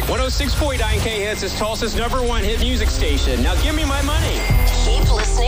106.9 K-Hits is Tulsa's #1 hit music station. Now give me my money. Keep listening.